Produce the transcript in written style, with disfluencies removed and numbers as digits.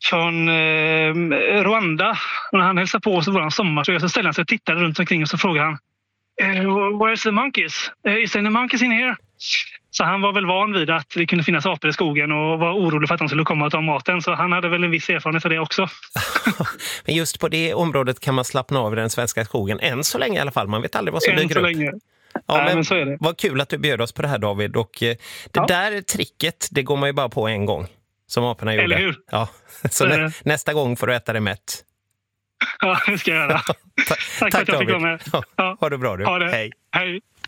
från Rwanda. Och när han hälsade på oss i vår sommarstuga så ställde han sig och tittade runt omkring och så frågade han Where's the monkeys? Is there any monkeys in here? Så han var väl van vid att det kunde finnas apor i skogen och var orolig för att de skulle komma och ta maten. Så han hade väl en viss erfarenhet av det också. Men just på det området kan man slappna av i den svenska skogen. Än så länge i alla fall. Man vet aldrig vad som dyker upp. Länge. Ja, men så är det. Vad kul att du bjöd oss på det här, David. Och det där tricket, det går man ju bara på en gång. Som aporna gjorde. Eller hur? Ja. Så nästa gång får du äta det mätt. Ja, det ska jag göra. Tack för att jag fick vara med. Ja, ha det bra du. Ha det. Hej. Hej.